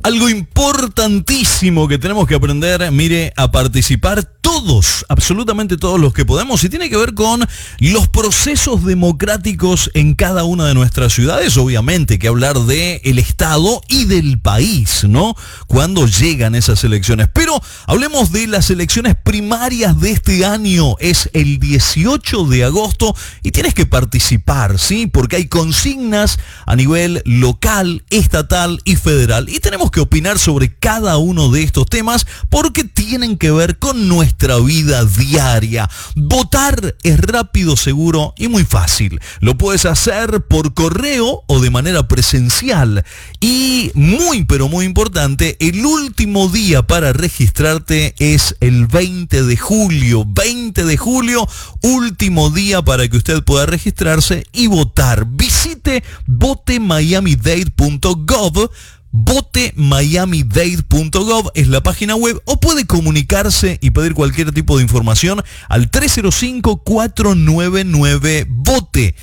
Algo importantísimo que tenemos que aprender, mire, a participar todos, absolutamente todos los que podemos, y tiene que ver con los procesos democráticos en cada una de nuestras ciudades. Obviamente que hablar del Estado y del país, ¿no? Cuando llegan esas elecciones. Pero hablemos de las elecciones primarias de este año. Es el 18 de agosto y tienes que participar, ¿sí? Porque hay consignas a nivel local, estatal y federal. Y tenemos que opinar sobre cada uno de estos temas porque tienen que ver con nuestra vida diaria. Votar es rápido, seguro y muy fácil. Lo puedes hacer por correo o de manera presencial. Y muy, pero muy importante, el último día para registrarte es el 20 de julio. 20 de julio, último día para que usted pueda registrarse y votar. Visite votemiamidade.gov. votemiamidade.gov es la página web, o puede comunicarse y pedir cualquier tipo de información al 305-499-VOTE.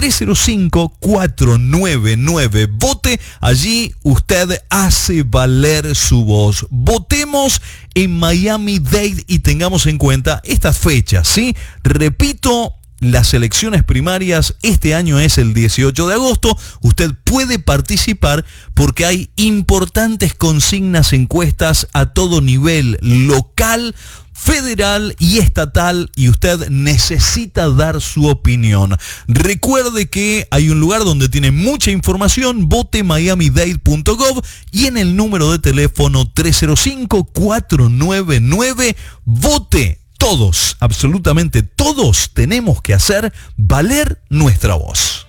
305-499-VOTE. Allí usted hace valer su voz. Votemos en Miami-Dade y tengamos en cuenta estas fechas, ¿sí? Repito, las elecciones primarias este año es el 18 de agosto. Usted puede participar porque hay importantes consignas, encuestas a todo nivel, local, federal y estatal, y usted necesita dar su opinión. Recuerde que hay un lugar donde tiene mucha información, votemiamidade.gov, y en el número de teléfono 305-499-VOTE. Todos, absolutamente todos, tenemos que hacer valer nuestra voz.